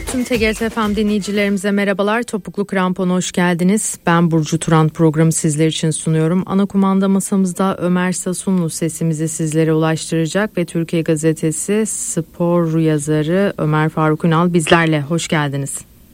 Tüm TGRT FM dinleyicilerimize merhabalar. Topuklu Krampon'a hoş geldiniz. Ben Burcu Turan, programı sizler için sunuyorum. Ana kumanda masamızda Ömer Sasunlu sesimizi sizlere ulaştıracak ve Türkiye Gazetesi spor yazarı Ömer Faruk Ünal bizlerle. Hoş geldiniz.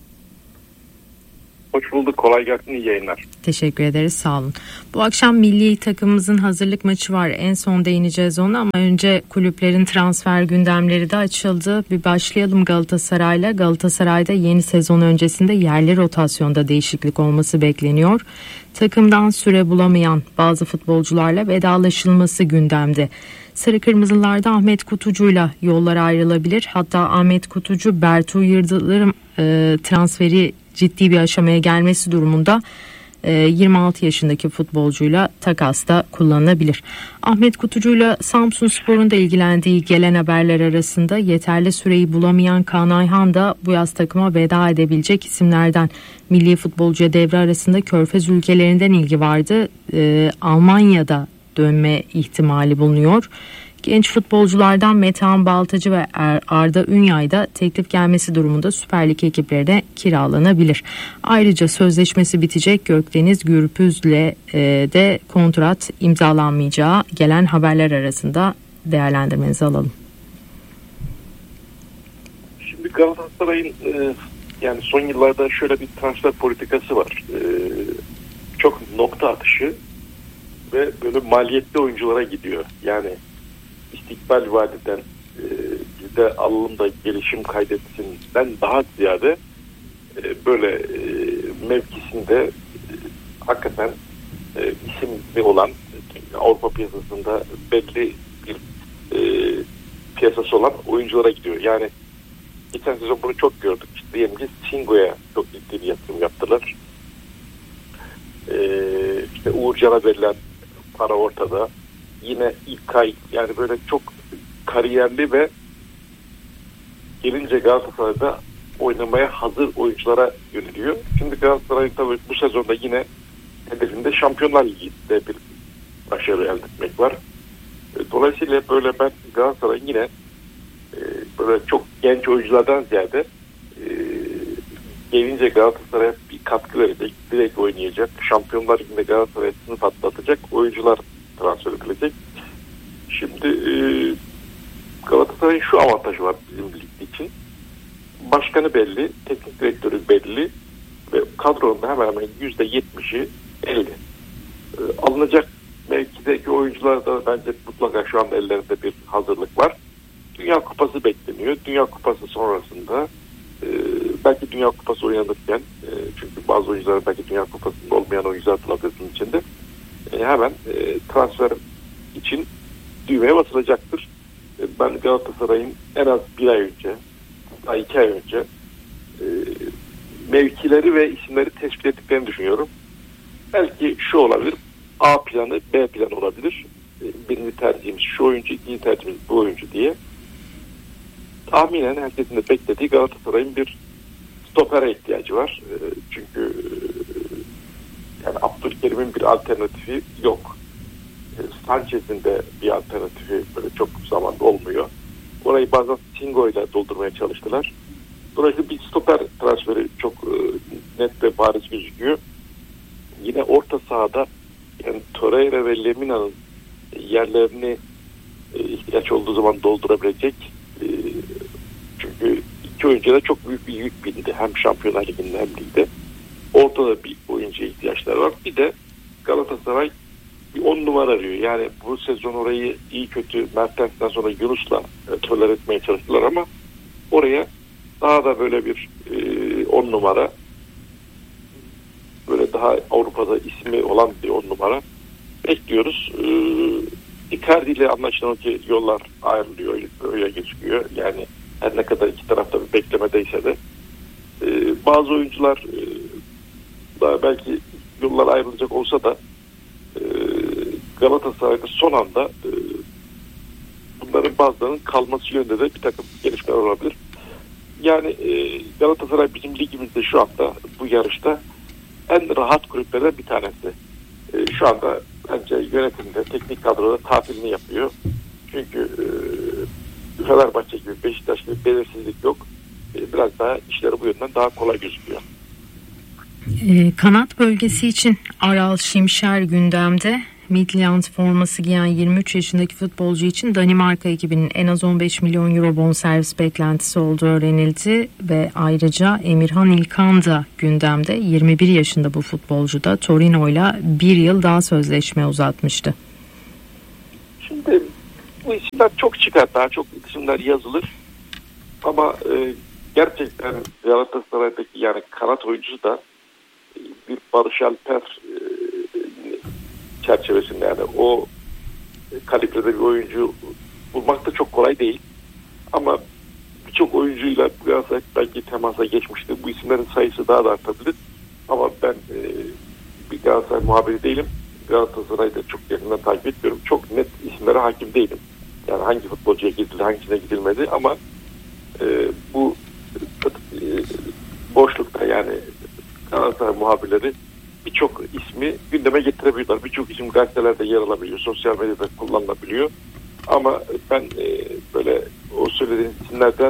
Hoş bulduk. Kolay gelsin. İyi yayınlar. Teşekkür ederiz. Sağ olun. Bu akşam milli takımımızın hazırlık maçı var. En son değineceğiz ona ama önce kulüplerin transfer gündemleri de açıldı. Bir başlayalım Galatasaray'la. Galatasaray'da yeni sezon öncesinde yerli rotasyonda değişiklik olması bekleniyor. Takımdan süre bulamayan bazı futbolcularla vedalaşılması gündemde. Sarı Kırmızılar'da Ahmet Kutucu'yla yollar ayrılabilir. Hatta Ahmet Kutucu, Bertu Yıldırım transferi ciddi bir aşamaya gelmesi durumunda 26 yaşındaki futbolcuyla takasta kullanılabilir. Ahmet Kutucu'yla Samsunspor'un da ilgilendiği gelen haberler arasında yeterli süreyi bulamayan Kaan Ayhan da bu yaz takıma veda edebilecek isimlerden. Milli futbolcuya devre arasında Körfez ülkelerinden ilgi vardı. Almanya'da dönme ihtimali bulunuyor. Genç futbolculardan Metehan Baltacı ve Arda Ünyay da teklif gelmesi durumunda Süper Lig ekiplerine kiralanabilir. Ayrıca sözleşmesi bitecek Gökdeniz Gürpüz'le de kontrat imzalanmayacağı gelen haberler arasında değerlendirmenizi alalım. Şimdi Galatasaray'ın yani son yıllarda şöyle bir transfer politikası var. Çok nokta atışı ve böyle maliyetli oyunculara gidiyor. Yani istikbal vadeden bizde alımda gelişim kaydetsinden daha ziyade böyle mevkisinde hakikaten isimli olan Avrupa piyasasında belli bir piyasası olan oyunculara gidiyor. Yani geçen sezon bunu çok gördük. İşte diyelim ki Singo'ya çok ciddi bir yatırım yaptılar. İşte Uğurcan'a verilen para ortada. Yine İlkay, yani böyle çok kariyerli ve gelince Galatasaray'da oynamaya hazır oyunculara yöneliyor. Şimdi Galatasaray tabii bu sezonda yine hedefinde Şampiyonlar Ligi'nde bir başarı elde etmek var. Dolayısıyla böyle ben Galatasaray'ın yine böyle çok genç oyunculardan ziyade gelince Galatasaray'a bir katkı verecek, direkt oynayacak, Şampiyonlar Ligi'nde Galatasaray'a sınıf atlatacak oyuncular transfer edilecek. Şimdi Galatasaray'ın şu avantajı var bizim lig için. Başkanı belli, teknik direktörü belli ve kadronun hemen hemen %70'i belli. Alınacak mevkideki oyuncular da bence mutlaka şu anda ellerinde bir hazırlık var. Dünya Kupası bekleniyor. Dünya Kupası sonrasında belki Dünya Kupası oynanırken çünkü bazı oyuncular belki Dünya Kupası'nda olmayan oyuncular bulabilirsiniz içinde. Hemen transfer için düğmeye basılacaktır. Ben Galatasaray'ın en az bir ay önce, hatta 2 ay önce mevkileri ve isimleri tespit ettiklerini düşünüyorum. Belki şu olabilir, A planı, B planı olabilir. Birinci tercihimiz şu oyuncu, ikinci tercihimiz bu oyuncu diye. Tahminen herkesin de beklediği Galatasaray'ın bir stopere ihtiyacı var. Çünkü yani Abdülkerim'in bir alternatifi yok. Sanchez'in de bir alternatifi böyle çok zamanda olmuyor. Orayı bazen Singo ile doldurmaya çalıştılar. Dolayısıyla bir stoper transferi çok net ve bariz gözüküyor. Yine orta sahada yani Torreira ve Lemina'nın yerlerini ihtiyaç olduğu zaman doldurabilecek. Çünkü iki oyuncuya da çok büyük bir yük bindi. Hem Şampiyonlar Ligi'nde hem ligde. Ortada bir oyuncuya ihtiyaçları var. Bir de Galatasaray bir 10 numara arıyor. Yani bu sezon orayı iyi kötü Mertens'ten sonra Yunus'la tolere etmeye çalıştılar ama oraya daha da böyle bir 10 numara, böyle daha Avrupa'da ismi olan bir 10 numara bekliyoruz. Icardi ile anlaşılan ki yollar ayrılıyor, öyle gözüküyor. Yani her ne kadar iki tarafta bir beklemedeyse de bazı oyuncular daha belki yollar ayrılacak olsa da Galatasaray'da son anda bunların bazılarının kalması yönünde de bir takım gelişmeler olabilir. Yani Galatasaray bizim ligimizde şu anda bu yarışta en rahat kulüplerden bir tanesi. Şu anda bence yönetimde, teknik kadroda tatilini yapıyor. Çünkü Fenerbahçe gibi, Beşiktaş gibi belirsizlik yok. Biraz daha işleri bu yönden daha kolay gözüküyor. Kanat bölgesi için Aral Şimşer gündemde. Midland forması giyen 23 yaşındaki futbolcu için Danimarka ekibinin en az 15 milyon euro bonservis beklentisi olduğu öğrenildi ve ayrıca Emirhan İlkan da gündemde. 21 yaşında bu futbolcu da Torino'yla bir yıl daha sözleşme uzatmıştı. Şimdi bu isimler çok çıkar, daha çok isimler yazılır ama gerçekten Galatasaray'daki yani kanat oyuncusu da bir Barış Alper çerçevesinde yani o kalibrede bir oyuncu bulmak da çok kolay değil. Ama birçok oyuncuyla Galatasaray belki temasa geçmişti. Bu isimlerin sayısı daha da artabilir. Ama ben bir Galatasaray muhabiri değilim. Galatasaray'da çok yakından takip etmiyorum. Çok net isimlere hakim değilim. Yani hangi futbolcuya gidildi, hangisine gidilmedi ama bu boşlukta yani Galatasaray muhabirleri birçok ismi gündeme getirebiliyorlar. Birçok isim gazetelerde yer alabiliyor. Sosyal medyada kullanılabiliyor. Ama ben böyle o söylediğim isimlerden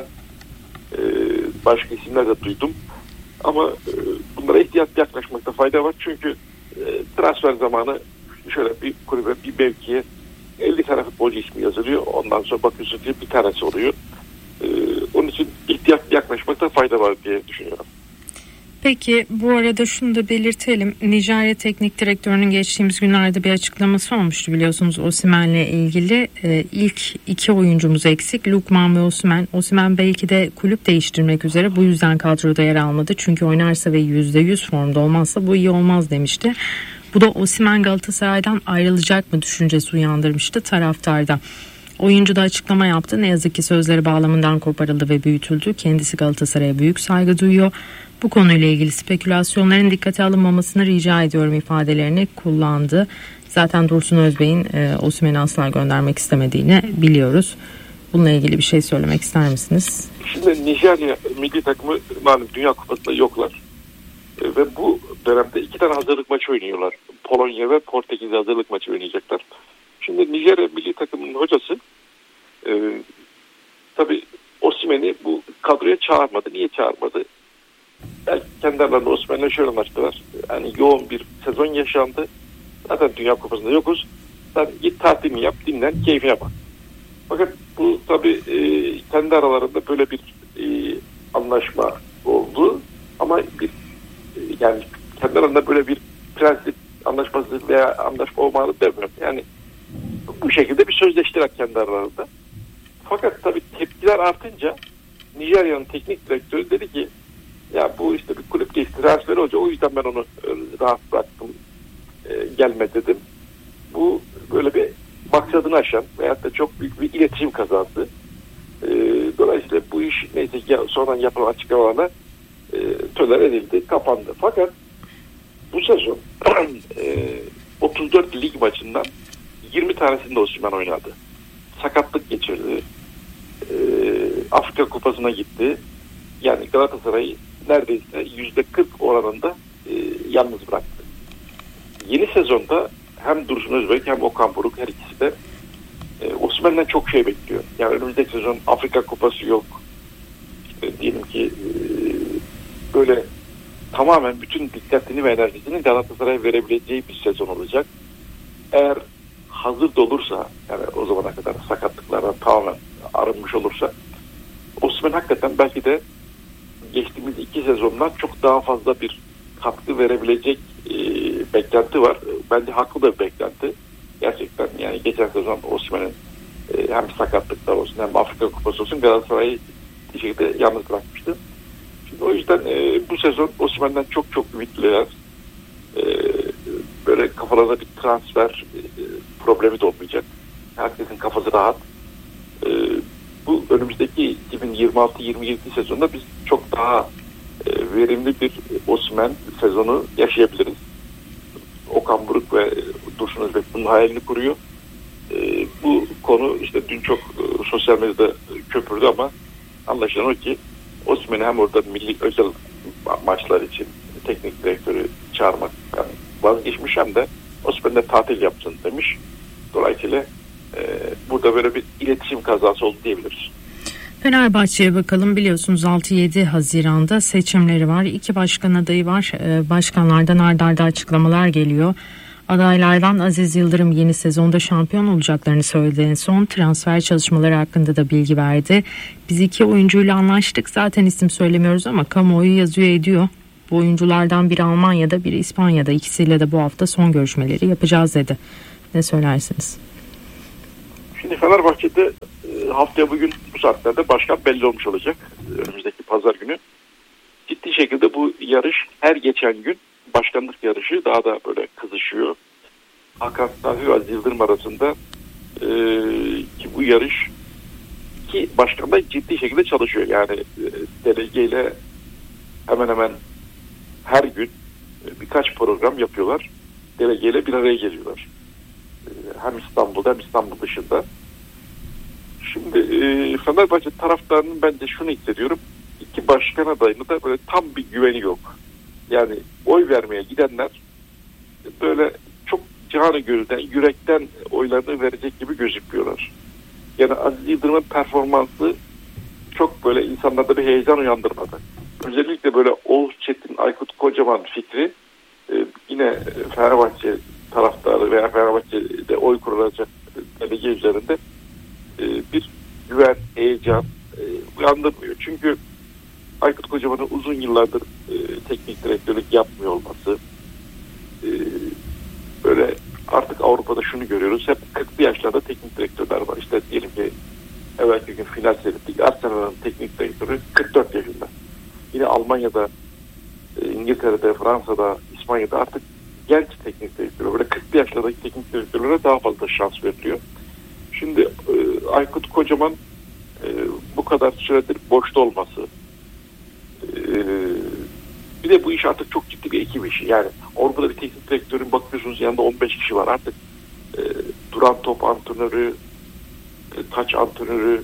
başka isimler de duydum. Ama bunlara ihtiyatlı yaklaşmakta fayda var. Çünkü transfer zamanı şöyle bir kulübe, bir mevkiye 50 tane futbolcu ismi yazılıyor. Ondan sonra bakıyorsun diye bir tanesi oluyor. Onun için ihtiyatlı yaklaşmakta fayda var diye düşünüyorum. Peki bu arada şunu da belirtelim. Nijerya Teknik Direktörü'nün geçtiğimiz günlerde bir açıklaması olmuştu biliyorsunuz Osimhen'le ilgili. İlk iki oyuncumuz eksik. Lukman ve Osimhen. Osimhen belki de kulüp değiştirmek üzere bu yüzden kadroda yer almadı. Çünkü oynarsa ve %100 formda olmazsa bu iyi olmaz demişti. Bu da Osimhen Galatasaray'dan ayrılacak mı düşüncesi uyandırmıştı taraftarda. Oyuncu da açıklama yaptı. Ne yazık ki sözleri bağlamından koparıldı ve büyütüldü. Kendisi Galatasaray'a büyük saygı duyuyor. Bu konuyla ilgili spekülasyonların dikkate alınmamasını rica ediyorum ifadelerini kullandı. Zaten Dursun Özbey'in Osimhen'i asla göndermek istemediğini biliyoruz. Bununla ilgili bir şey söylemek ister misiniz? Şimdi Nijerya milli takımı malum Dünya Kupası'nda yoklar. Ve bu dönemde 2 tane hazırlık maçı oynuyorlar. Polonya ve Portekiz hazırlık maçı oynayacaklar. Şimdi Nijerya milli takımının hocası tabii Osimhen'i bu kadroya çağırmadı. Niye çağırmadı? Belki kendi aralarında Osimhen'le şöyle anlaştılar. Yani yoğun bir sezon yaşandı. Zaten Dünya Kupası'nda yokuz. Sen git tatilini yap, dinlen, keyfine bak. Fakat bu tabii kendi aralarında böyle bir anlaşma oldu. Ama yani kendi aralarında böyle bir prensip anlaşması veya anlaşma olmalı demiyorum. Yani bu şekilde bir sözleştiler kendi aralarında. Fakat tabii tepkiler artınca Nijerya'nın teknik direktörü dedi ki ya bu işte bir kulüp transferi olacak. O yüzden ben onu rahat bıraktım. Gelme dedim. Bu böyle bir maksadını aşan veyahut da çok büyük bir iletişim kazası. Dolayısıyla bu iş neyse sonradan yapılan açıklamalarla tolere edildi, kapandı. Fakat bu sezon 34 lig maçından 20 tanesinde Osimhen oynadı. Sakatlık geçirdi. Afrika Kupası'na gitti. Yani Galatasaray'ı neredeyse %40 oranında yalnız bıraktı. Yeni sezonda hem Dursun Özbek hem Okan Buruk her ikisi de Osimhen'den çok şey bekliyor. Yani önümüzdeki sezon Afrika Kupası yok. İşte diyelim ki böyle tamamen bütün dikkatini ve enerjisini Galatasaray'a verebileceği bir sezon olacak. Eğer hazır da olursa yani o zamana kadar sakatlıklardan tamamen arınmış olursa Osimhen hakikaten belki de geçtiğimiz 2 sezondan çok daha fazla bir katkı verebilecek beklenti var. Bence haklı da bir beklenti. Gerçekten yani geçen sezon Osimhen'in hem sakatlıklar olsun hem Afrika Kupası olsun Galatasaray'ı bir şekilde yalnız bırakmıştı. Şimdi o yüzden bu sezon Osimhen'den çok ümitliler. Böyle kafalarında bir transfer problemi de olmayacak. Herkesin kafası rahat. Bu önümüzdeki 2026-2027 sezonunda biz çok daha verimli bir Osimhen sezonu yaşayabiliriz. Okan Buruk ve Dursun Özbek bunun hayalini kuruyor. Bu konu işte dün çok sosyal medyada köpürdü ama anlaşılan o ki Osimhen'i hem orada milli özel maçlar için teknik direktörü çağırmak yani vazgeçmiş hem de Osimhen'de tatil yapsın demiş. Dolayısıyla burada böyle bir iletişim kazası oldu diyebiliriz. Fenerbahçe'ye bakalım. Biliyorsunuz 6-7 Haziran'da seçimleri var. 2 başkan adayı var. Başkanlardan ard arda açıklamalar geliyor. Adaylardan Aziz Yıldırım yeni sezonda şampiyon olacaklarını söyledi en son. Transfer çalışmaları hakkında da bilgi verdi. Biz 2 oyuncuyla anlaştık. Zaten isim söylemiyoruz ama kamuoyu yazıyor ediyor. Bu oyunculardan biri Almanya'da, biri İspanya'da. İkisiyle de bu hafta son görüşmeleri yapacağız dedi. Ne söylersiniz? Şimdi Fenerbahçe'de haftaya bugün bu saatlerde başkan belli olmuş olacak. Önümüzdeki pazar günü. Ciddi şekilde bu yarış her geçen gün başkanlık yarışı daha da böyle kızışıyor. Hakan Safi ve Aziz Yıldırım arasında ki bu yarış ki başkan da ciddi şekilde çalışıyor. Yani delegeyle hemen hemen her gün birkaç program yapıyorlar. Delegeyle bir araya geliyorlar. Hem İstanbul'da hem İstanbul dışında. Şimdi Fenerbahçe taraftarının ben de şunu hissediyorum. 2 başkan adayını da böyle tam bir güveni yok. Yani oy vermeye gidenler böyle çok canı gönülden, yürekten oylarını verecek gibi gözüküyorlar. Yani Aziz Yıldırım'ın performansı çok böyle insanlarda bir heyecan uyandırmadı. Özellikle böyle Oğuz Çetin, Aykut Kocaman fikri yine Fenerbahçe taraftarı veya Fenerbahçe'de oy kurulacak delege üzerinde bir güven, heyecan uyandırmıyor. Çünkü Aykut Kocaman'ın uzun yıllardır teknik direktörlük yapmıyor olması, böyle artık Avrupa'da şunu görüyoruz, hep 40'lı yaşlarda teknik direktörler var. İşte diyelim ki evvelki gün final seyrettik, Arsenal'ın teknik direktörü 44 yaşında. Yine Almanya'da, İngiltere'de, Fransa'da, İspanya'da artık genç teknik direktörler, böyle 40'lı yaşlardaki teknik direktörlere daha fazla şans veriliyor. Şimdi Aykut Kocaman bu kadar süredir boşta olması, bir de bu iş artık çok ciddi bir ekip işi. Yani Avrupa'da bir teknik direktörün bakıyorsunuz yanında 15 kişi var. Artık duran top antrenörü, taç antrenörü,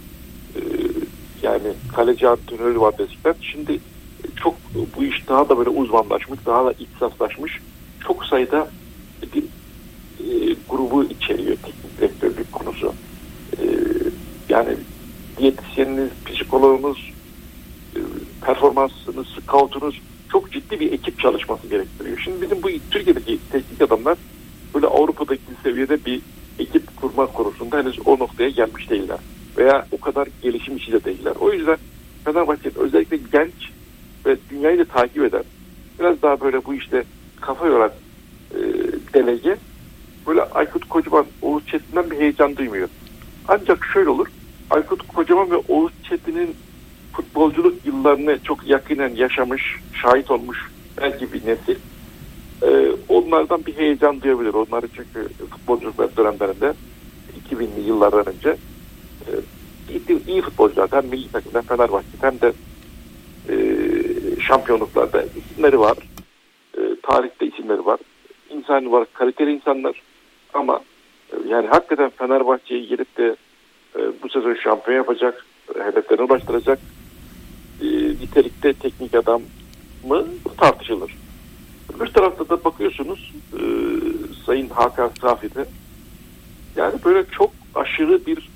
yani kaleci antrenörü var eskiden. Şimdi çok bu iş daha da böyle uzmanlaşmış, daha da ihtisaslaşmış. Çok sayıda bir grubu içeriyor teknik direktörlük konusu. Yani diyetisyeniniz, psikologunuz, performansınız, scoutunuz çok ciddi bir ekip çalışması gerektiriyor. Şimdi bizim bu Türkiye'deki teknik adamlar böyle Avrupa'daki seviyede bir ekip kurma konusunda henüz o noktaya gelmiş değiller. Veya o kadar gelişim içi de değiller. O yüzden Fenerbahçe'nin özellikle genç ve dünyayı da takip eden, biraz daha böyle bu işte kafa yoran delege böyle Aykut Kocaman, Oğuz Çetin'den bir heyecan duymuyor. Ancak şöyle olur, Aykut Kocaman ve Oğuz Çetin'in futbolculuk yıllarını çok yakinen yaşamış, şahit olmuş belki bir nesil. Onlardan bir heyecan duyabilir. Onları çünkü futbolculuk dönemlerinde 2000'li yıllardan önce iyi futbolcular hem milli takımda hem Fenerbahçe'de hem de şampiyonluklarda isimleri var. Tarihte isimleri var. İnsan olarak kaliteli insanlar ama yani hakikaten Fenerbahçe'yi gelip de bu sezon şampiyon yapacak, hedeflerine ulaştıracak nitelikte teknik adam mı tartışılır. Öbür tarafta da bakıyorsunuz Sayın Hakan Safi'de yani böyle çok aşırı bir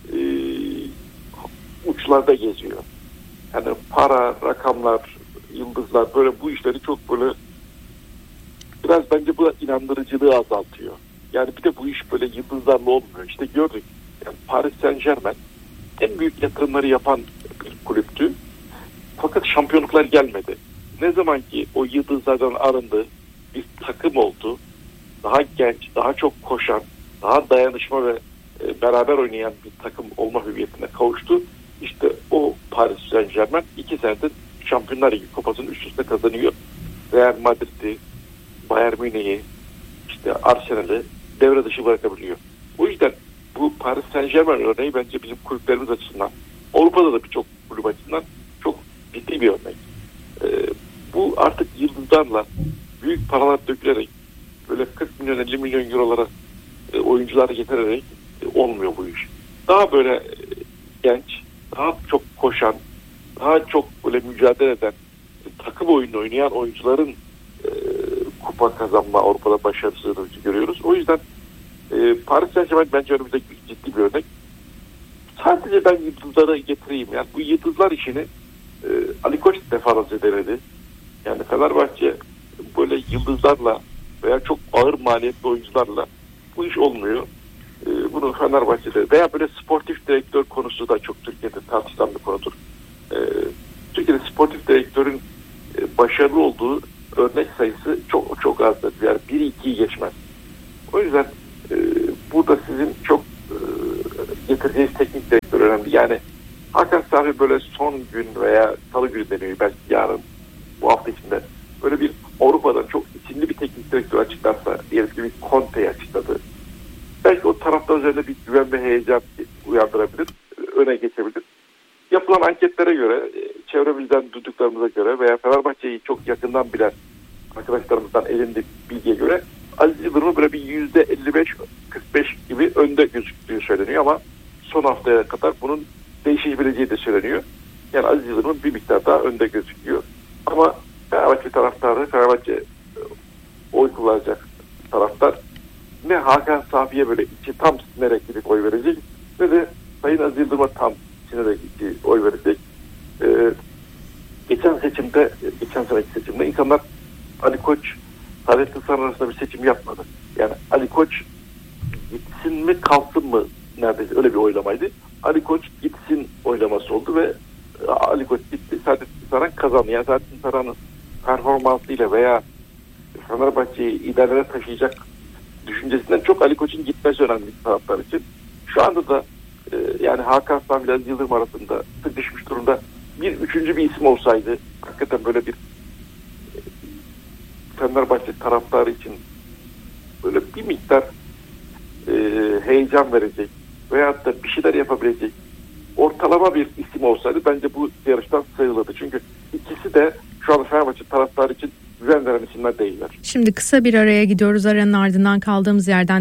uçlarda geziyor. Yani para, rakamlar, yıldızlar böyle bu işleri çok böyle biraz bence bu inandırıcılığı azaltıyor. Yani bir de bu iş böyle yıldızlarla olmuyor. İşte gördük yani Paris Saint-Germain en büyük yatırımları yapan bir kulüptü. Fakat şampiyonluklar gelmedi. Ne zaman ki o yıldızlardan arındı, bir takım oldu, daha genç, daha çok koşan, daha dayanışma ve beraber oynayan bir takım olma hüviyetine kavuştu. İşte o Paris Saint-Germain 2 senedir Şampiyonlar Ligi kupasını üst üste kazanıyor. Real Madrid'i, Bayern Münih'i, işte Arsenal'i devre dışı bırakabiliyor. O yüzden bu Paris Saint-Germain örneği bence bizim kulüplerimiz açısından, Avrupa'da da birçok kulüp açısından çok ciddi bir örnek. Bu artık yıldızlarla büyük paralar dökülerek böyle 40 milyon 50 milyon eurolara oyuncuları getirerek olmuyor bu iş. Daha böyle genç, daha çok koşan, daha çok böyle mücadele eden, takım oyunu oynayan oyuncuların kupa kazanma Avrupa'da başarısını görüyoruz. O yüzden Paris Saint-Germain bence önümüzdeki ciddi bir örnek. Sadece ben yıldızları getireyim. Yani bu yıldızlar işini Ali Koç defalarca denedi. Yani Fenerbahçe böyle yıldızlarla veya çok ağır maliyetli oyuncularla bu iş olmuyor. Bunu Fenerbahçe'de veya böyle sportif direktör konusu da çok Türkiye'de tartışılan bir konudur. Türkiye'de sportif direktörün başarılı olduğu örnek sayısı çok çok azdır. Yani 1-2'yi geçmez. O yüzden burada sizin çok getireceğiniz teknik direktör önemli. Yani Hakan Safi böyle son gün veya salı günü deniyor, belki yarın, bu hafta içinde böyle bir Avrupa'dan çok içinde bir teknik direktör açıklarsa, diyelim ki bir Conte'yi açıkladı. Belki o taraftar üzerinde bir güven ve heyecan uyandırabilir, öne geçebilir. Yapılan anketlere göre, çevremizden duyduklarımıza göre veya Fenerbahçe'yi çok yakından bilen arkadaşlarımızdan elinde bilgiye göre Aziz Yıldırım'ın böyle bir %55-45 gibi önde gözüktüğü söyleniyor ama son haftaya kadar bunun değişebileceği de söyleniyor. Yani Aziz Yıldırım'ın bir miktar daha önde gözüküyor. Ama Fenerbahçe taraftarı, Fenerbahçe oy kullanacak taraftar ne Hakan Safi'ye böyle içi tam sinerek gidip oy verecek ne de Sayın Aziz Yıldırım'a tam sinerek oy verecek. Geçen seneki seçimde insanlar Ali Koç, Saadettin Saran arasında bir seçim yapmadı. Yani Ali Koç gitsin mi kalsın mı, neredeyse öyle bir oylamaydı. Ali Koç gitsin oylaması oldu ve Ali Koç gitti, Saadettin Saran kazandı. Yani Saadettin Saran'ın performansıyla veya Fenerbahçe'yi ilerlere taşıyacak düşüncesinden çok Ali Koç'un gitmesi önemli taraftar için. Şu anda da yani Hakan Safi ile Aziz Yıldırım arasında sıkışmış durumda üçüncü bir isim olsaydı, hakikaten böyle bir Fenerbahçe taraftarı için böyle bir miktar heyecan verecek veyahut da bir şeyler yapabilecek ortalama bir isim olsaydı bence bu yarıştan sayılırdı. Çünkü ikisi de şu an Fenerbahçe taraftarı için güven veren isimler değiller. Şimdi kısa bir araya gidiyoruz. Aranın ardından kaldığımız yerden